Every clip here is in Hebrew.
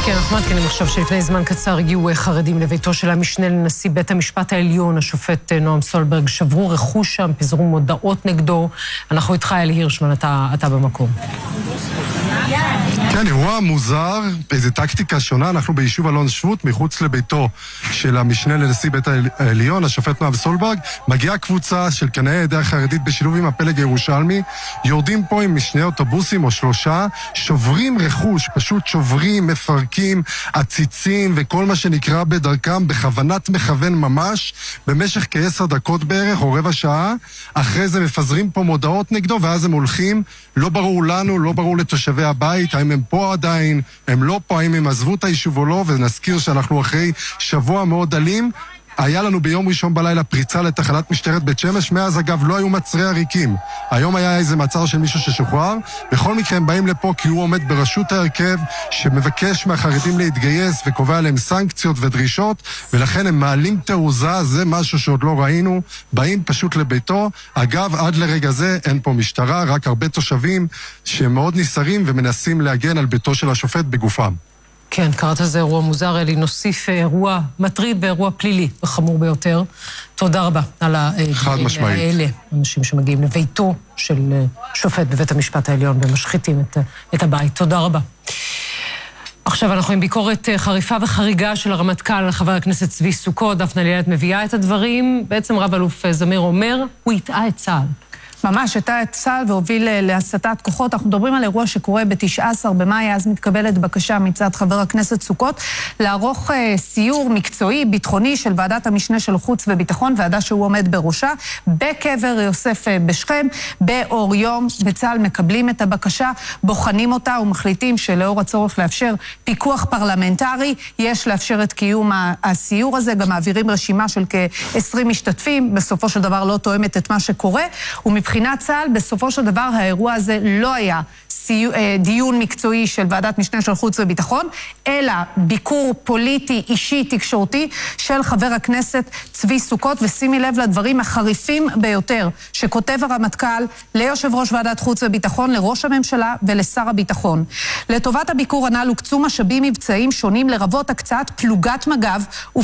כן, אנחנו מעדכנים עכשיו שלפני זמן קצר הגיעו חרדים לביתו של המשנה לנשיא בית המשפט העליון, השופט נועם סולברג, שברו רכוש שם, פיזרו מודעות נגדו. אנחנו איתך, אלי הירשמן, אתה במקום. כן, אירוע מוזר, איזו טקטיקה שונה. אנחנו ביישוב אלון שבות, מחוץ לביתו של המשנה לנשיא בית העליון, השופט נועם סולברג. מגיעה קבוצה של קנאי העדה החרדית בשילוב עם הפלג הירושלמי, יורדים פה עם שני אוטובוסים או שלושה, שוברים רכוש, פשוט שוברים, מפרקים, עציצים וכל מה שנקרא בדרכם, בכוונת מכוון ממש, במשך כ10 דקות בערך או רבע שעה. אחרי זה מפזרים פה מודעות נגדו, ואז הם הולכים. לא ברור לנו, לא ברור לתושבי הבית, האם הם פה עדיין, הם לא פה, האם הם עזבו את היישוב או לא, ונזכיר שאנחנו אחרי שבוע מאוד אלים. היה לנו ביום ראשון בלילה פריצה לתחנת משטרת בית שמש, מאז אגב לא היו מצרי עריקים. היום היה איזה מעצר של מישהו ששוחרר. בכל מקרה הם באים לפה כי הוא עומד בראשות ההרכב שמבקש מהחרדים להתגייס וקובע להם סנקציות ודרישות, ולכן הם מעלים תעוזה, זה משהו שעוד לא ראינו, באים פשוט לביתו. אגב, עד לרגע זה אין פה משטרה, רק הרבה תושבים שמאוד ניסרים ומנסים להגן על ביתו של השופט בגופם. כן, קראת זה אירוע מוזר, אלי, נוסיף אירוע מטריד ואירוע פלילי וחמור ביותר. תודה רבה על הדברים האלה, אנשים שמגיעים לביתו של שופט בבית המשפט העליון ומשחיתים את הבית. תודה רבה. עכשיו אנחנו עם ביקורת חריפה וחריגה של הרמטכ"ל, חבר הכנסת צבי סוכות. דפנה ליאל מביאה את הדברים. בעצם רב אלוף זמיר אומר, הוא יטעה את צה"ל. ממש, הטעה את צה"ל והוביל להסתת כוחות. אנחנו מדברים על אירוע שקורה ב-19 במאי, אז מתקבלת בקשה מצד חבר הכנסת סוכות לערוך סיור מקצועי, ביטחוני של ועדת המשנה של חוץ וביטחון, ועדה שהוא עומד בראשה, בקבר יוסף בשכם, באור יום. בצה"ל מקבלים את הבקשה, בוחנים אותה ומחליטים שלאור הצורך לאפשר פיקוח פרלמנטרי, יש לאפשר את קיום הסיור הזה, גם מעבירים רשימה של כ-20 משתתפים, בסופו של דבר לא תואמת את מה שקורה, מבחינת צה"ל, בסופו של דבר האירוע הזה לא היה דיון מקצועי של ועדת משנה של חוץ וביטחון, אלא ביקור פוליטי, אישי, תקשורתי של חבר הכנסת צבי סוכות, ושימי לב לדברים החריפים ביותר שכותב הרמטכ"ל ליושב ראש ועדת חוץ וביטחון, לראש הממשלה ולשר הביטחון. לטובת הביקור הנ"ל הוקצו משאבים מבצעיים שונים, לרבות הקצאת פלוגת מג"ב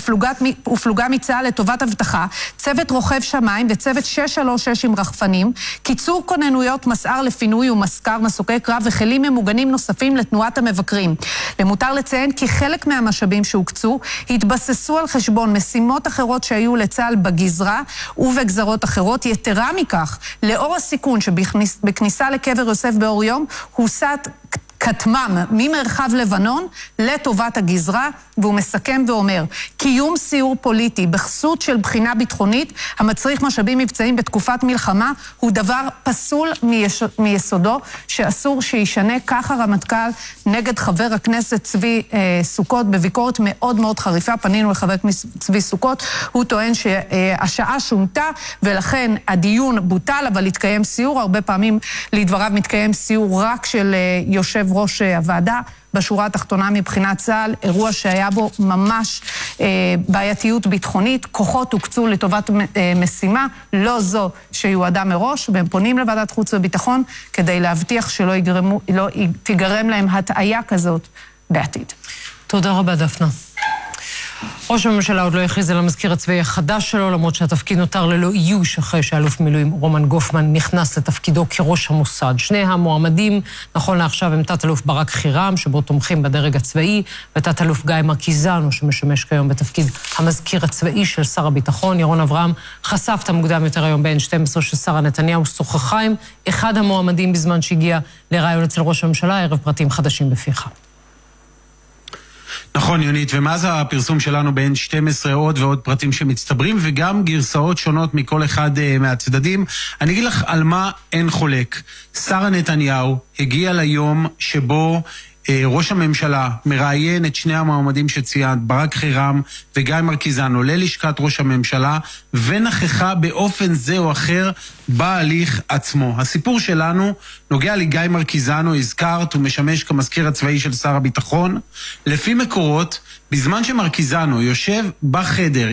ופלוגה מצה"ל לטובת אבטחה, צוות רוכב שמיים וצוות 636 עם רחפנים, קיצור כוננויות מסער לפינוי ומסקר מסוקי קרב וכלים ממוגנים נוספים לתנועת המבקרים. למותר לציין כי חלק מהמשאבים שהוקצו התבססו על חשבון משימות אחרות שהיו לצה"ל בגזרה ובגזרות אחרות. יתרה מכך, לאור הסיכון שבכניסה לקבר יוסף באור יום, הוסט כתמם ממרחב לבנון לטובת הגזרה, והוא מסכם ואומר, קיום סיור פוליטי בחסות של בחינה ביטחונית המצריך משאבים מבצעים בתקופת מלחמה הוא דבר פסול מיסודו, שאסור שישנה. ככה רמטכ"ל נגד חבר הכנסת צבי סוכות בביקורת מאוד מאוד חריפה. פנינו לחבר הכנסת צבי סוכות, הוא טוען שהשעה שונתה ולכן הדיון בוטל, אבל התקיים סיור. הרבה פעמים לדבריו מתקיים סיור רק של יושב ראש הוועדה. בשורה התחתונה מבחינת צה"ל, אירוע שהיה בו ממש בעייתיות ביטחונית, כוחות הוקצו לטובת משימה, לא זו שיועדה מראש, והם פונים לוועדת חוץ וביטחון כדי להבטיח שלא תיגרם להם הטעיה כזאת בעתיד. תודה רבה, דפנה. ראש הממשלה עוד לא הכריז על המזכיר הצבאי החדש שלו, למרות שהתפקיד נותר ללא איוש אחרי שאלוף מילואים רומן גופמן נכנס לתפקידו כראש המוסד. שני המועמדים, נכון לעכשיו, הם תת-אלוף ברק חירם, שבו תומכים בדרג הצבאי, ותת-אלוף גיא מרקיזנו, שמשמש כיום בתפקיד המזכיר הצבאי של שר הביטחון. ירון אברהם חשף את המוקדם יותר היום ב-N12 ששרה נתניהו שוחחה עם אחד המועמדים בזמן שהגיע לרעיון אצל ראש הממשלה. ערב פרטים חדשים בפיך. נכון, יונית, ומאז הפרסום שלנו בין 12 עוד ועוד פרטים שמצטברים, וגם גרסאות שונות מכל אחד מהצדדים. אני אגיד לך על מה אין חולק. שרה נתניהו הגיע ליום שבו ראש הממשלה מראיין את שני המועמדים שציינת, ברק חירם וגיא מרקיזנו, ללשכת ראש הממשלה, ונכחה באופן זה או אחר בהליך עצמו. הסיפור שלנו נוגע לגיא מרקיזנו, הזכרת, הוא משמש כמזכיר הצבאי של שר הביטחון. לפי מקורות, בזמן שמרקיזנו יושב בחדר